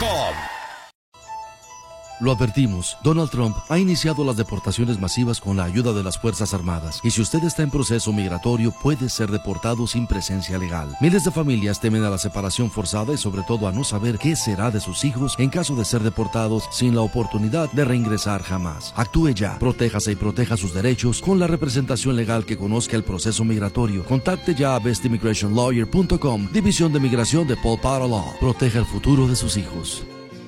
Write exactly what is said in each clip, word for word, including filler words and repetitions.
com. Lo advertimos, Donald Trump ha iniciado las deportaciones masivas con la ayuda de las Fuerzas Armadas. Y si usted está en proceso migratorio, puede ser deportado sin presencia legal. Miles de familias temen a la separación forzada y sobre todo a no saber qué será de sus hijos en caso de ser deportados sin la oportunidad de reingresar jamás. Actúe ya, protéjase y proteja sus derechos con la representación legal que conozca el proceso migratorio. Contacte ya a best immigration lawyer punto com, División de Migración de Paul Potter Law. Proteja el futuro de sus hijos.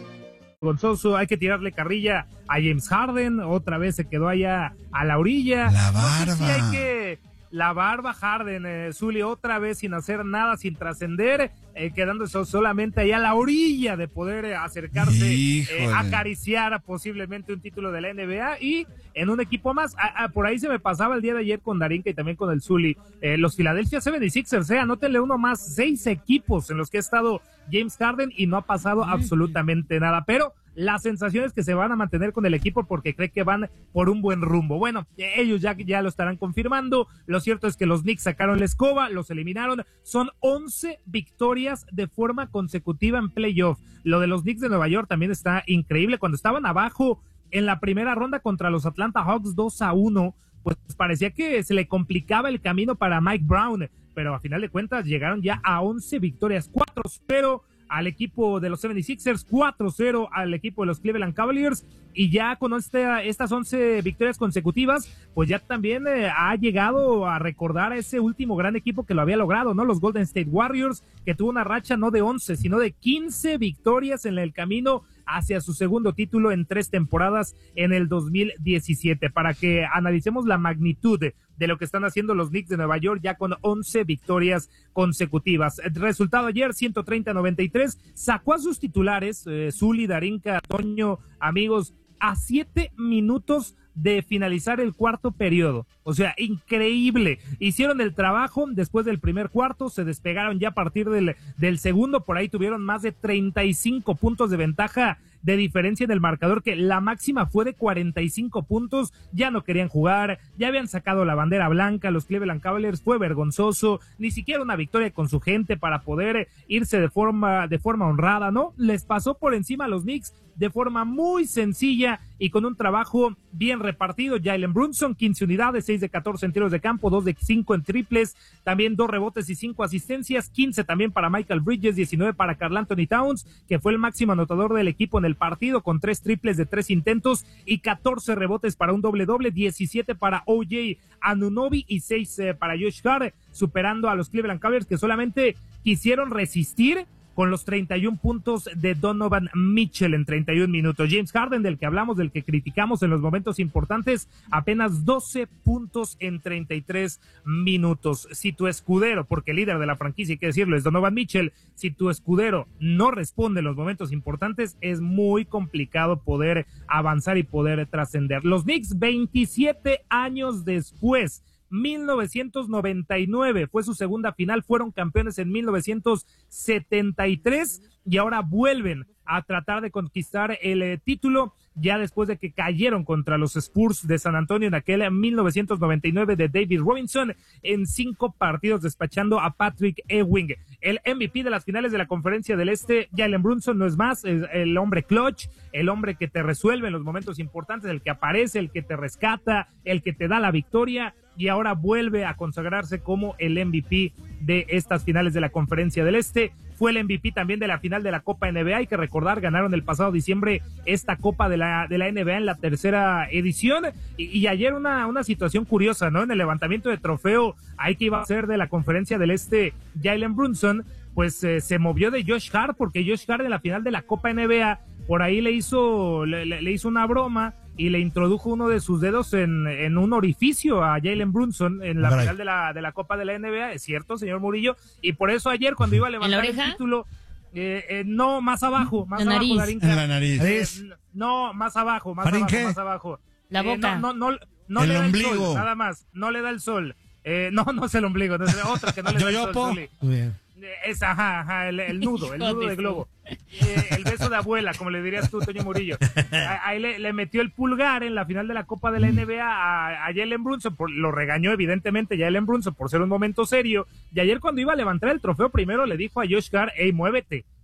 Gonzoso, hay que tirarle carrilla a James Harden, otra vez se quedó allá a la orilla. La barba. No sé si hay que... La barba Harden, eh, Zuli, otra vez sin hacer nada, sin trascender, eh, quedándose solamente allá a la orilla de poder eh, acercarse, eh, acariciar posiblemente un título de la N B A y en un equipo más. A, a, por ahí se me pasaba el día de ayer con Darinka y también con el Zuli. Eh, los Philadelphia setenta y seis ers, eh, anótenle uno más, seis equipos en los que ha estado James Harden y no ha pasado absolutamente nada, pero las sensaciones que se van a mantener con el equipo porque cree que van por un buen rumbo. Bueno, ellos ya, ya lo estarán confirmando. Lo cierto es que los Knicks sacaron la escoba, los eliminaron. Son once victorias de forma consecutiva en playoff. Lo de los Knicks de Nueva York también está increíble. Cuando estaban abajo en la primera ronda contra los Atlanta Hawks dos a uno, pues parecía que se le complicaba el camino para Mike Brown, pero a final de cuentas llegaron ya a once victorias, cuatro cero al equipo de los setenta y seis ers, cuatro cero al equipo de los Cleveland Cavaliers, y ya con este, estas once victorias consecutivas, pues ya también eh, ha llegado a recordar a ese último gran equipo que lo había logrado, ¿no? Los Golden State Warriors, que tuvo una racha no de once, sino de quince victorias en el camino hacia su segundo título en tres temporadas en el dos mil diecisiete, para que analicemos la magnitud de, de lo que están haciendo los Knicks de Nueva York ya con once victorias consecutivas. El resultado ayer, ciento treinta a noventa y tres, sacó a sus titulares, eh, Zuli, Darinka, Toño, amigos, a siete minutos de finalizar el cuarto periodo. O sea, increíble. Hicieron el trabajo después del primer cuarto, se despegaron ya a partir del, del segundo, por ahí tuvieron más de treinta y cinco puntos de ventaja de diferencia en el marcador, que la máxima fue de cuarenta y cinco puntos, ya no querían jugar, ya habían sacado la bandera blanca, los Cleveland Cavaliers, fue vergonzoso, ni siquiera una victoria con su gente para poder irse de forma, de forma honrada, ¿no? Les pasó por encima a los Knicks de forma muy sencilla y con un trabajo bien repartido. Jalen Brunson, quince unidades, seis de catorce en tiros de campo, dos de cinco en triples, también dos rebotes y cinco asistencias, quince también para Michael Bridges, diecinueve para Karl Anthony Towns, que fue el máximo anotador del equipo en el partido con tres triples de tres intentos y catorce rebotes para un doble doble, diecisiete para O J Anunoby y seis eh, para Josh Hart, superando a los Cleveland Cavaliers que solamente quisieron resistir con los treinta y un puntos de Donovan Mitchell en treinta y un minutos. James Harden, del que hablamos, del que criticamos en los momentos importantes, apenas doce puntos en treinta y tres minutos. Si tu escudero, porque el líder de la franquicia, hay que decirlo, es Donovan Mitchell, si tu escudero no responde en los momentos importantes, es muy complicado poder avanzar y poder trascender. Los Knicks, veintisiete años después, mil novecientos noventa y nueve fue su segunda final, fueron campeones en mil novecientos setenta y tres y ahora vuelven a tratar de conquistar el eh, título ya después de que cayeron contra los Spurs de San Antonio en aquel mil novecientos noventa y nueve de David Robinson en cinco partidos, despachando a Patrick Ewing. El M V P de las finales de la Conferencia del Este, Jalen Brunson, no es más, es el hombre clutch, el hombre que te resuelve en los momentos importantes, el que aparece, el que te rescata, el que te da la victoria, y ahora vuelve a consagrarse como el M V P de estas finales de la Conferencia del Este. Fue el M V P también de la final de la Copa N B A, hay que recordar, ganaron el pasado diciembre esta Copa de la de la N B A en la tercera edición, y, y ayer una, una situación curiosa, ¿no? En el levantamiento de trofeo, ahí que iba a ser de la Conferencia del Este, Jalen Brunson, pues eh, se movió de Josh Hart, porque Josh Hart en la final de la Copa N B A, por ahí le hizo, le, le, le hizo una broma, y le introdujo uno de sus dedos en, en un orificio a Jalen Brunson en la Caray. final de la, de la Copa de la N B A, es cierto, señor Murillo, y por eso ayer cuando iba a levantar el título, eh, eh, no, más abajo, más la abajo, nariz. Darinka. En la nariz. Eh, no, más abajo, más abajo, más abajo. La eh, boca. No, no, no, no le da el sol, nada más, no le da el sol. Eh, no, no es el ombligo, no es otra que no le da el sol. Muy bien. Es, ajá, ajá, el, el nudo, el nudo de globo. Eh, el beso de abuela, como le dirías tú, Toño Murillo. Ahí le, le metió el pulgar en la final de la Copa de la N B A a, a Jalen Brunson, por, lo regañó evidentemente Jalen Brunson por ser un momento serio, y ayer cuando iba a levantar el trofeo primero le dijo a Josh Hart, hey, muévete,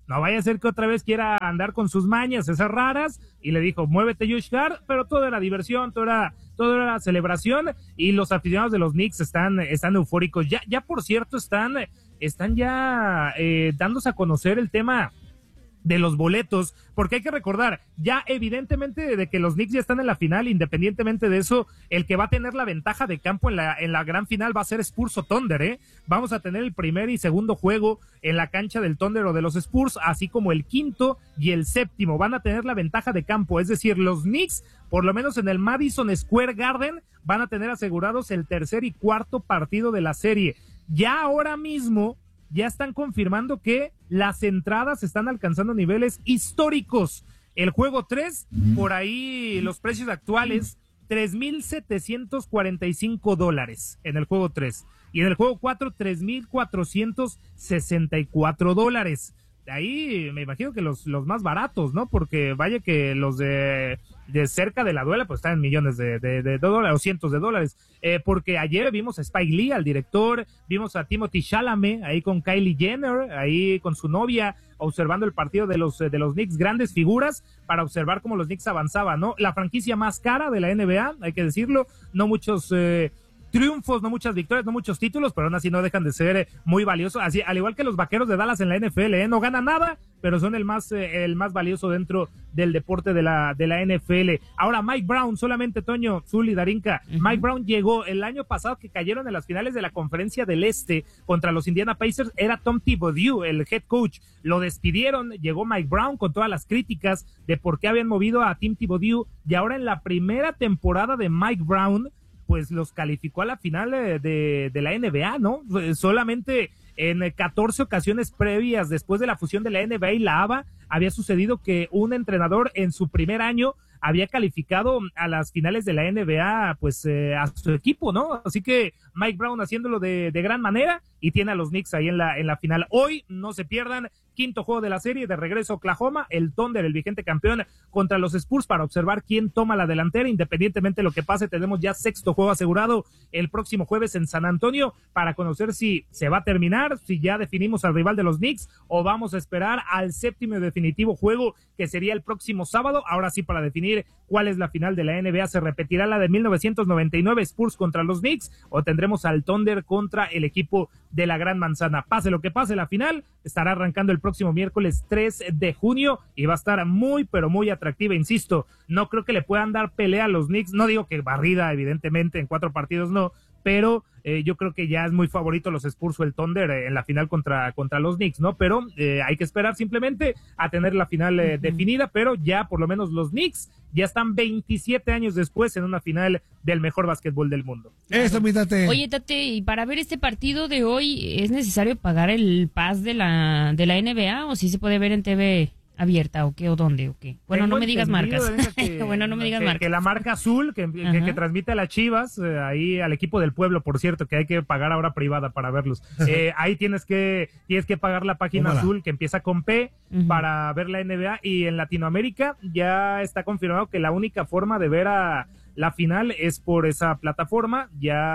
no vaya a ser que otra vez quiera andar con sus mañas, esas raras, y le dijo, muévete Josh Hart, pero todo era diversión, todo era, todo era celebración, y los aficionados de los Knicks están, están eufóricos. Ya, ya por cierto, están, están ya eh, dándose a conocer el tema de los boletos, porque hay que recordar, ya evidentemente de que los Knicks ya están en la final, independientemente de eso, el que va a tener la ventaja de campo en la, en la gran final va a ser Spurs o Thunder, ¿eh? Vamos a tener el primer y segundo juego en la cancha del Thunder o de los Spurs, así como el quinto y el séptimo, van a tener la ventaja de campo, es decir, los Knicks, por lo menos en el Madison Square Garden, van a tener asegurados el tercer y cuarto partido de la serie. Ya ahora mismo, ya están confirmando que las entradas están alcanzando niveles históricos. El juego tres, por ahí los precios actuales, tres mil setecientos cuarenta y cinco dólares en el juego tres. Y en el juego cuatro, tres mil cuatrocientos sesenta y cuatro dólares. De ahí me imagino que los, los más baratos, ¿no? Porque vaya que los de, de cerca de la duela pues están en millones de, de, de dólares o cientos de dólares. Eh, porque ayer vimos a Spike Lee, al director, vimos a Timothy Chalamet ahí con Kylie Jenner, ahí con su novia, observando el partido de los, de los Knicks, grandes figuras para observar cómo los Knicks avanzaban, ¿no? La franquicia más cara de la N B A, hay que decirlo, no muchos... Eh, triunfos, no muchas victorias, no muchos títulos, pero aún así no dejan de ser eh, muy valiosos, así al igual que los Vaqueros de Dallas en la N F L, ¿eh? No ganan nada, pero son el más eh, el más valioso dentro del deporte de la de la N F L. Ahora Mike Brown, solamente Toño, Zuli, Darinka, uh-huh. Mike Brown llegó el año pasado que cayeron en las finales de la Conferencia del Este contra los Indiana Pacers, era Tom Thibodeau, el head coach, lo despidieron, llegó Mike Brown con todas las críticas de por qué habían movido a Tim Thibodeau, y ahora en la primera temporada de Mike Brown pues los calificó a la final de, de la N B A, ¿no? Solamente en catorce ocasiones previas después de la fusión de la N B A y la A B A había sucedido que un entrenador en su primer año había calificado a las finales de la N B A, pues eh, a su equipo, ¿no? Así que Mike Brown haciéndolo de, de gran manera y tiene a los Knicks ahí en la, en la final. Hoy no se pierdan, quinto juego de la serie, de regreso a Oklahoma, el Thunder, el vigente campeón, contra los Spurs para observar quién toma la delantera, independientemente de lo que pase. Tenemos ya sexto juego asegurado el próximo jueves en San Antonio para conocer si se va a terminar, si ya definimos al rival de los Knicks o vamos a esperar al séptimo y definitivo juego que sería el próximo sábado. Ahora sí, para definir cuál es la final de la N B A, se repetirá la de mil novecientos noventa y nueve, Spurs contra los Knicks, o tendremos al Thunder contra el equipo de la Gran Manzana. Pase lo que pase, la final estará arrancando el próximo miércoles tres de junio y va a estar muy pero muy atractiva, insisto, no creo que le puedan dar pelea a los Knicks, no digo que barrida evidentemente en cuatro partidos no, pero eh, yo creo que ya es muy favorito los Spurs o el Thunder eh, en la final contra, contra los Knicks, ¿no? Pero eh, hay que esperar simplemente a tener la final eh, uh-huh. definida, pero ya por lo menos los Knicks ya están veintisiete años después en una final del mejor básquetbol del mundo. Eso, mi Tate. Oye, Tate, y para ver este partido de hoy, ¿es necesario pagar el pass de la de la N B A o si se puede ver en T V abierta o qué o dónde o qué? Bueno, Tengo no me digas marcas. Que, bueno, no me digas que, marcas. Que la marca azul que, que, que transmite a las Chivas, eh, ahí al equipo del pueblo, por cierto, que hay que pagar ahora privada para verlos. Eh, ahí tienes que tienes que pagar la página Tómala. azul que empieza con P uh-huh. para ver la N B A, y en Latinoamérica ya está confirmado que la única forma de ver a la final es por esa plataforma.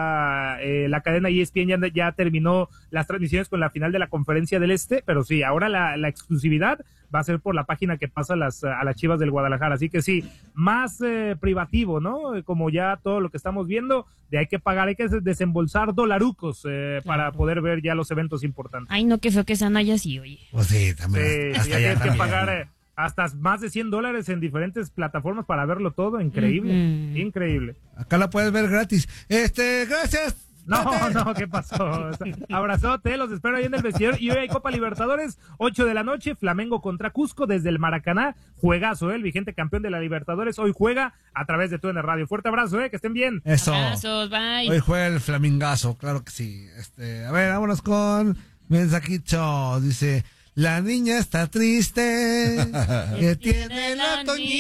Ya eh, la cadena E S P N ya, ya terminó las transmisiones con la final de la Conferencia del Este, pero sí, ahora la, la exclusividad va a ser por la página que pasa a las, a las Chivas del Guadalajara. Así que sí, más eh, privativo, ¿no? Como ya todo lo que estamos viendo, de hay que pagar, hay que desembolsar dolarucos eh, claro. para poder ver ya los eventos importantes. Ay, no, qué feo que sean allá así, oye. Pues sí, también. Sí, hasta ya tienes que pagar... Eh, hasta más de cien dólares en diferentes plataformas para verlo todo, increíble, uh-huh. increíble. Acá la puedes ver gratis. Este, gracias. No, no, ¿qué pasó? Abrazote, los espero ahí en el vestidor. Y hoy hay Copa Libertadores, ocho de la noche, Flamengo contra Cusco desde el Maracaná. Juegazo, ¿eh? El vigente campeón de la Libertadores hoy juega a través de T U N Radio. Fuerte abrazo, ¿eh? Que estén bien. Eso. Abrazos, bye. Hoy juega el Flamingazo, claro que sí. Este, a ver, vámonos con mensajito. Dice... La niña está triste, que tiene la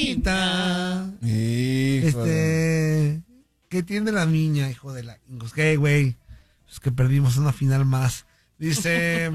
Toñita. Este, ¿qué tiene la niña, hijo de la... ¿Qué, güey? Es que perdimos una final más. Dice,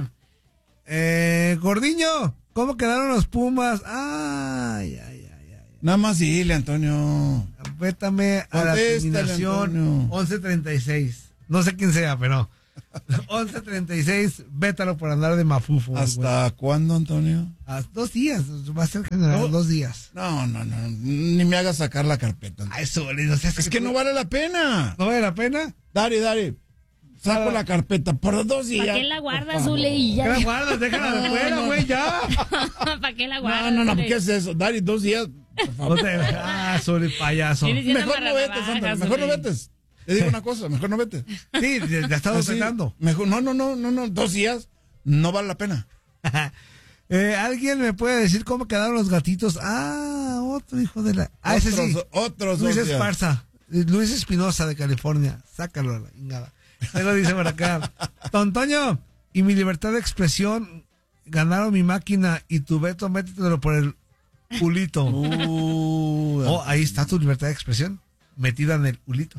eh, Gordiño, ¿cómo quedaron los Pumas? Ay, ay, ay, ay. Nada más dile, Antonio. Vétame a la terminación once treinta y seis. No sé quién sea, pero... once treinta y seis, vétalo por andar de mafufo. ¿Hasta güey. ¿Cuándo, Antonio? Hasta dos días, va a ser general, no, dos días. No, no, no, ni me hagas sacar la carpeta. Ay, eso, no sé, es que, que no vale la pena. ¿No vale la pena? Dari, Dari, saco ah, la carpeta por dos días. ¿Para qué la guardas, Zule? Y ya. ¿Qué la guardas? Déjala de fuera, güey, ya. ¿Para qué la guardas? No, no, no, ¿qué es eso? Dari, dos días, por favor. Ah, Zule, payaso. Mejor no vetes, Antonio, mejor no vetes. Te digo una cosa, mejor no vete. Sí, ya he estado pensando. Mejor, no, no, no, no, no, dos días no vale la pena. eh, ¿Alguien me puede decir cómo quedaron los gatitos? Ah, otro hijo de la... Ah, otros, ese sí. Otros Luis Esparza, Luis Espinosa de California. Sácalo a la ingada. Él lo dice por acá. Don Toño, y mi libertad de expresión ganaron mi máquina y tu veto, métetelo por el culito. Uh, oh, ahí está tu libertad de expresión. Metida en el culito.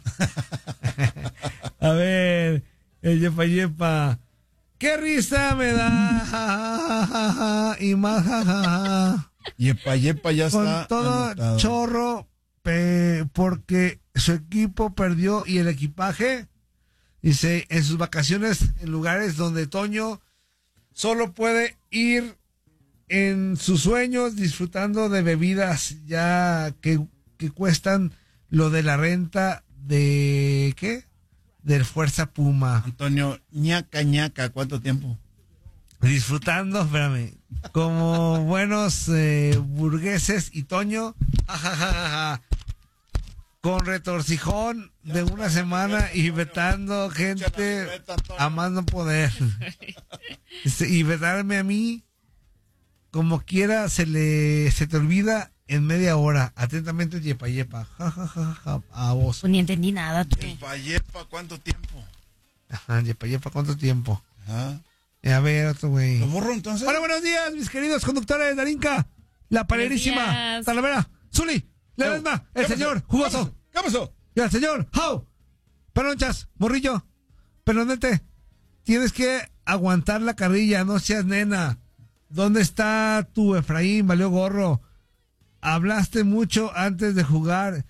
A ver, el yepa yepa. ¡Qué risa me da! Ja, ja, ja, ja, y más ja, ja, ja. Yepa yepa ya con está. Con todo anotado. Chorro, pe, porque su equipo perdió y el equipaje, dice, en sus vacaciones en lugares donde Toño solo puede ir en sus sueños disfrutando de bebidas ya que, que cuestan lo de la renta de, ¿qué? De Fuerza Puma. Antonio, ñaca, ñaca, ¿cuánto tiempo? Disfrutando, espérame, como buenos eh, burgueses y Toño, ajajaja, con retorcijón de una semana y vetando gente a más no poder. Y vetarme a mí, como quiera, se le se te olvida en media hora. Atentamente, yepa yepa. Ja, ja, ja, ja, a vos. Pues ni entendí nada. Tú. Yepa yepa, ¿cuánto tiempo? Ajá, yepa yepa, ¿cuánto tiempo? Ajá. A ver, otro güey. ¿Lo borro entonces? Hola, buenos días, mis queridos conductores de Darinka. La palerísima. Talavera. Zuli. Ledesma. El señor Jugoso. ¿Qué pasó? Y el señor How. Pelonchas. Morrillo. Pelonete. Tienes que aguantar la carrilla, no seas nena. ¿Dónde está tu Efraín? Valió gorro. Hablaste mucho antes de jugar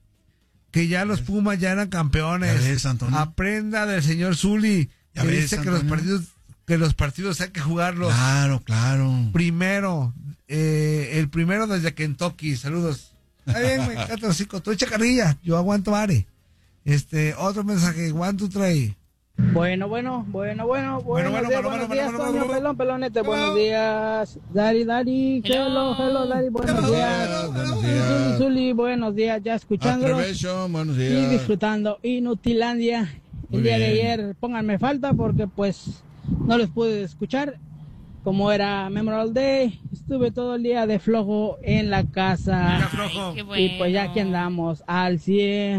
que ya los Pumas ya eran campeones. Ves, aprenda del señor Zuli, que ves, dice que los partidos que los partidos hay que jugarlos. Claro, claro. Primero, eh, el primero desde Kentucky. Saludos. Está bien, güey, cállate los hocico. Tú echa carrilla, yo aguanto are. Este, otro mensaje, one, two, three. Bueno, bueno, bueno, bueno, bueno, buenos bueno, días, bueno, buenos bueno, días, bueno, Toño, bueno, pelón, pelonete, bueno. buenos días, Dari, Dari, hello, hello, Dari, buenos Hello, días, hello, buenos Zuli, días. Zuli, buenos días, ya escuchándolo buenos y días. disfrutando Inutilandia. Muy El día bien. de ayer, pónganme falta porque pues no les pude escuchar, como era Memorial Day, estuve todo el día de flojo en la casa. Ay, qué bueno. Y pues ya aquí andamos al cien.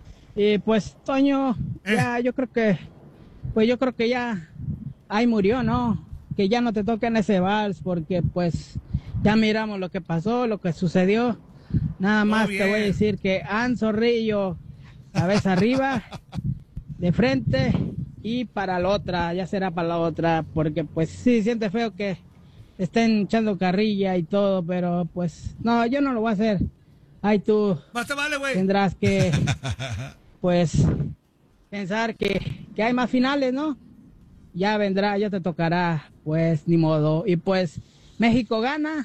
Y pues, Toño, Eh. ya yo creo que, pues yo creo que ya ahí murió, ¿no? Que ya no te toquen ese vals porque pues ya miramos lo que pasó, lo que sucedió. Nada más te voy a decir que An Zorrillo, cabeza arriba, de frente y para la otra, ya será para la otra, porque pues sí, siente feo que estén echando carrilla y todo, pero pues no, yo no lo voy a hacer. Ay, tú Más te vale, güey. tendrás que, pues, pensar que, que hay más finales, ¿no? Ya vendrá, ya te tocará, pues, ni modo. Y pues, México gana,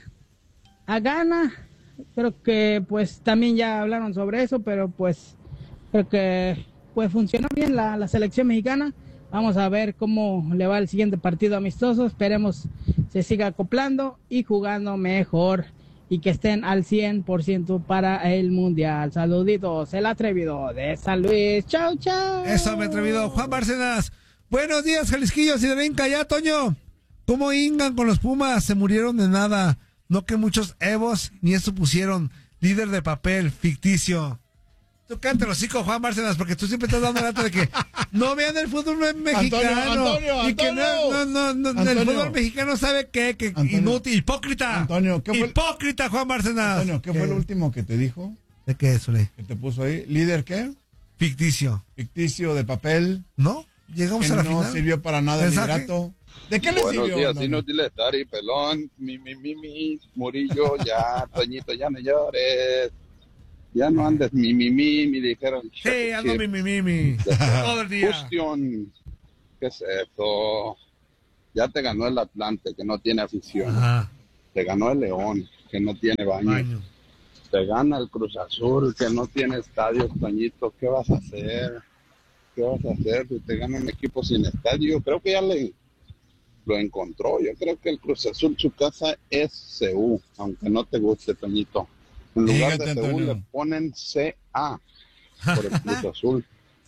a gana. Creo que, pues, también ya hablaron sobre eso, pero pues, creo que, pues, funcionó bien la, la selección mexicana. Vamos a ver cómo le va el siguiente partido amistoso. Esperemos se siga acoplando y jugando mejor y que estén al cien por ciento para el Mundial. Saluditos, el atrevido de San Luis. Chau, chau. Eso, me he atrevido. Juan Bárcenas. Buenos días, Jalisquillos y de Darinka. Ya, Toño. ¿Cómo hingan con los Pumas? Se murieron de nada. No que muchos Evos ni eso pusieron. Líder de papel, ficticio. Tú cállate los hocico, Juan Bárcenas, porque tú siempre estás dando dato de que no vean el fútbol mexicano. Antonio, Antonio, y que no, no, no, no Antonio. el fútbol mexicano sabe qué, que Antonio. inútil, hipócrita. Antonio, ¿qué fue? Hipócrita, Juan Bárcenas. Antonio, ¿qué, ¿qué fue lo último que te dijo? ¿De qué es, Ole? Que te puso ahí. ¿Líder qué? Ficticio. Ficticio de papel. ¿No? Llegamos Que a la no final. sirvió para nada el ¿Mensaje? hidrato. ¿De qué le Buenos sirvió? días, no? inútiles, Dari, pelón, mi, mi, mi, mi, Murillo, ya, Toñito, ya no llores, ya no andes mi, mi, mi, mi, dijeron. Sí, ando mi, mi, mi, mi. Todo el día. Cuestión, ¿qué es eso? Ya te ganó el Atlante, que no tiene afición. Ajá. Te ganó el León, que no tiene baño. Baño. Te gana el Cruz Azul, que no tiene estadio, Toñito. ¿Qué vas a hacer? ¿Qué vas a hacer si te gana un equipo sin estadio? Creo que ya le, lo encontró. Yo creo que el Cruz Azul, su casa es C U, aunque no te guste, Toñito. En lugar Fíjate, de C U Antonio. le ponen C A por el Cruz Azul.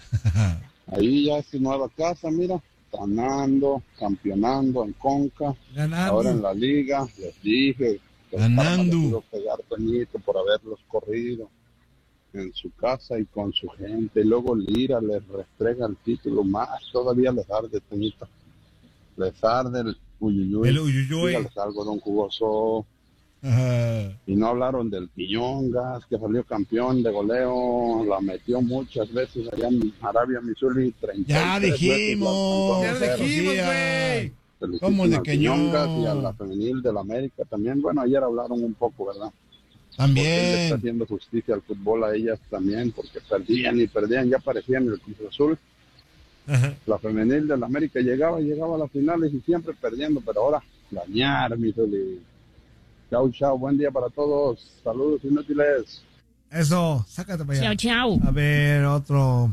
Ahí ya es su nueva casa, mira. Ganando, campeonando en Conca. Ganando. Ahora en la liga, les dije. que el Ganando. karma les iba a pegar, Toñito, por haberlos corrido en su casa y con su gente. Y luego Lira les restrega el título más. Todavía les arde, Toñito. Les arde el uyuyuy. El uyuyuy. Dígales algo, don Jugoso. Ajá. Y no hablaron del Piñongas, que salió campeón de goleo, la metió muchas veces allá en Arabia, Missouri, treinta y tres Ya veces dijimos. lo Ya alcanzó a lo hacer. dijimos, Sofía. güey. Felicitan ¿Cómo de al que Piñongas no? y a la femenil del América también. Bueno, ayer hablaron un poco, ¿verdad? Porque él le está También. haciendo justicia al fútbol a ellas también, porque perdían y perdían, ya parecían el Cruz Azul. Ajá. La femenil del América llegaba, llegaba a las finales y siempre perdiendo, pero ahora dañar, mi Zuli. Chao, chao, buen día para todos. Saludos inútiles. Eso, sácate para allá. Chao, chao. A ver, otro.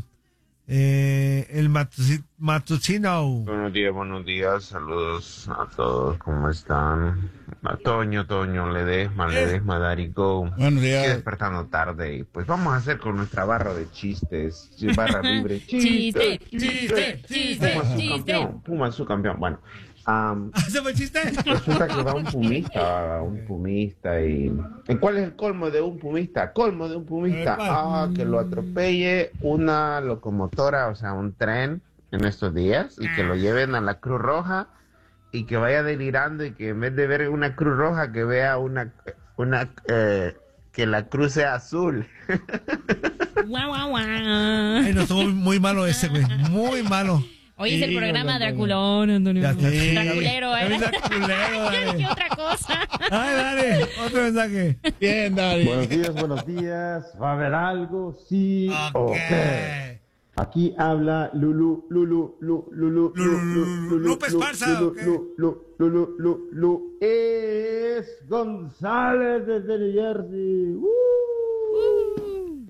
Eh, el Matuci- Matucino. Buenos días, buenos días, saludos a todos, ¿cómo están? A Toño, Toño, Ledesma, Ledesma, Dari Go. Buenos Estoy días. despertando tarde y pues vamos a hacer con nuestra barra de chistes, sí, barra libre. Chiste, chiste, chiste, Puma su chiste. campeón, Puma su campeón. Bueno, am, ¿Ese fue el chiste? resulta que va un pumista, un pumista y... ¿y cuál es el colmo de un pumista? Colmo de un pumista. ¿Cuál? Ah, que lo atropelle una locomotora, o sea, un tren en estos días y que lo lleven a la Cruz Roja y que vaya delirando y que en vez de ver una Cruz Roja que vea una, una, eh, que la cruz sea azul. Guau, guau, guau. Ay, no, estuvo muy malo ese, güey. Muy malo. Hoy es el Sí, programa Antonio. Draculón, Antonio. Ya está. Draculero, ¿eh? También Draculero, Yo dale. dije otra cosa. Ay, dale, otro mensaje. Bien, Dari. Buenos días, buenos días. ¿Va a haber algo? Sí. Ok. Ok. Aquí habla Lulu, Lulu, Lulu, Lulu, Lulu, Lulu, Lupe Esparza, Lulu, ok. Lulu, Lulu, Lulu, Lulu, Lulu. Es González desde New Jersey. Uh.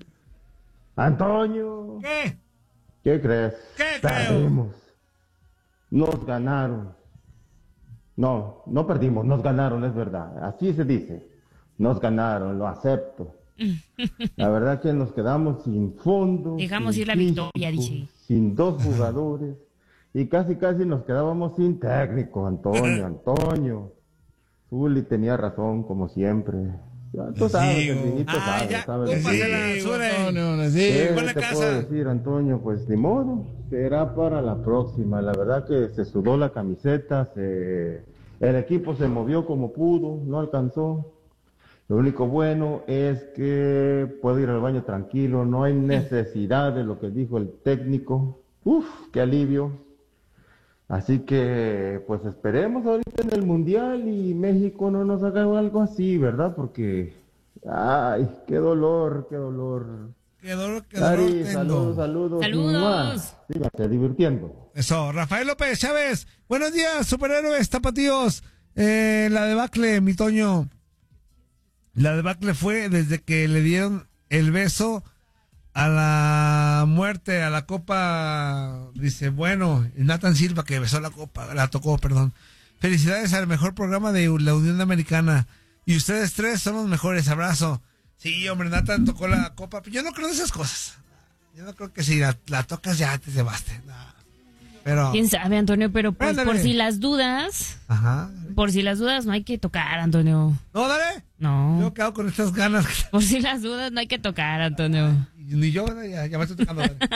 Antonio, ¿Qué? ¿qué crees? ¿Qué creo? Perdimos. Nos ganaron. No, no perdimos, nos ganaron, es verdad. Así se dice. Nos ganaron, lo acepto. La verdad que nos quedamos sin fondo. Dejamos sin ir la físico, victoria, dice. Sin dos jugadores. Y casi, casi nos quedábamos sin técnico, Antonio, Antonio. Zuli tenía razón, como siempre. Ya, tú sabes, digo. el niñito Ah, sabe, ya, sabe. compa, Sí. se la- Sí, sube. Antonio, sí. ¿Qué buena te casa. puedo decir, Antonio? Pues ni modo, será para la próxima. La verdad que se sudó la camiseta, se... el equipo se movió como pudo, no alcanzó. Lo único bueno es que puedo ir al baño tranquilo, no hay necesidad de lo que dijo el técnico. Uf, qué alivio. Así que, pues esperemos ahorita en el Mundial y México no nos haga algo así, ¿verdad? Porque, ay, qué dolor, qué dolor. Qué dolor, qué dolor Dari, tengo. saludos, saludos. Saludos. ¡Mua! Síganse divirtiendo. Eso, Rafael López Chávez. Buenos días, superhéroes, tapatíos. Eh, la debacle, mi Toño. La debacle fue desde que le dieron el beso a la muerte, a la copa. Dice, bueno, Nathan Silva que besó la copa, la tocó, perdón. Felicidades al mejor programa de la Unión Americana. Y ustedes tres son los mejores. Abrazo. Sí, hombre, Nathan tocó la copa. Yo no creo en esas cosas. Yo no creo que si la, la tocas ya te baste. No. Pero. Quién sabe, Antonio, pero pues Ándale. por si las dudas, Ajá. por si las dudas no hay que tocar, Antonio. No, dale. No. Yo quedo con estas ganas. Por si las dudas no hay que tocar, Antonio. Ni yo, ¿verdad? ya, ya me estoy tocando. Dale.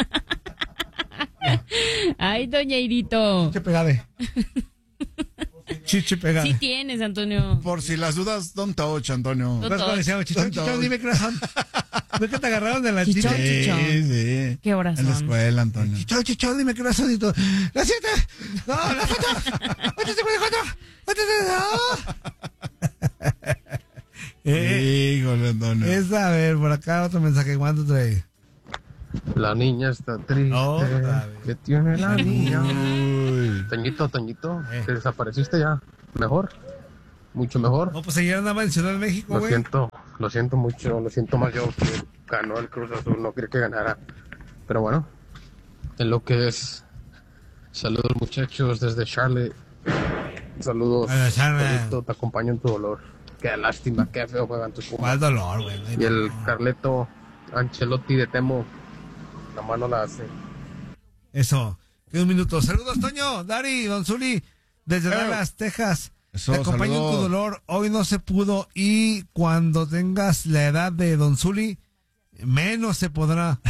Ay, doña Irito. Chiche pegade. Chiche pegade. Sí tienes, Antonio. Por si las dudas, don't touch, Antonio. No. ¿Sabes cómo decíamos? Chichón, Tonto. chichón, dime qué razón. ¿No es que te agarraron de la Chichón, chicha? Sí, chichón. sí. ¿Qué horas En la son? escuela, Antonio. Chichón, chichón, dime qué razón y todo. ¡Las siete! ¡No, las ocho! ¡Ocho cincuenta y cuatro! ¡Ocho no! Eh, Híjole, Antonio. es, a ver, por acá otro mensaje. ¿Cuánto trae? La niña está triste. Otra vez. ¿Qué tiene la niña? Toñito, Toñito, eh. te desapareciste ya. Mejor, mucho mejor. No, pues ayer andaba en Ciudad de México, güey. Lo siento, lo siento mucho, lo siento más yo que ganó el Cruz Azul, no quería que ganara. Pero bueno, en lo que es. Saludos muchachos desde Charlotte. Saludos, Toñito, te acompaño en tu dolor. Qué lástima, qué feo juegan tus Pumas. ¿Cuál dolor, güey? Y el Carleto Ancelotti de Temo, la mano la hace. Eso, queda un minuto. Saludos, Toño, Dari, Don Zuli, desde Dallas, Texas. Eso, te acompaño saludos. En tu dolor. Hoy no se pudo y cuando tengas la edad de Don Zuli, menos se podrá.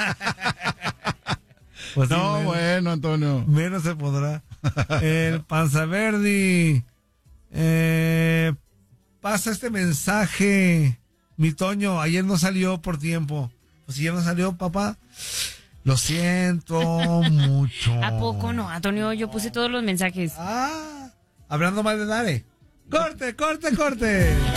Pues no, sí, menos, bueno, Antonio. Menos se podrá. El Panza Verdi. Eh, pasa este mensaje. Mi Toño, ayer no salió por tiempo. Pues si ya no salió, papá. Lo siento mucho. ¿A poco no, Antonio? Yo puse todos los mensajes. Ah, hablando mal de Dare. Corte, corte, corte.